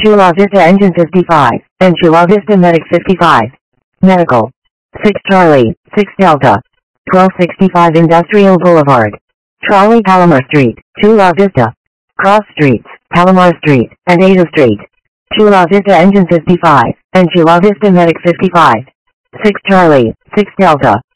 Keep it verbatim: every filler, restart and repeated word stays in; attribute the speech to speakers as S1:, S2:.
S1: Chula Vista Engine fifty-five, and Chula Vista Medic fifty-five. Medical. six Charlie, six Delta. twelve sixty-five Industrial Boulevard. Trolley Palomar Street, Chula Vista. Cross Streets, Palomar Street, and Ada Street. Chula Vista Engine fifty-five, and Chula Vista Medic fifty-five. six Charlie, six Delta.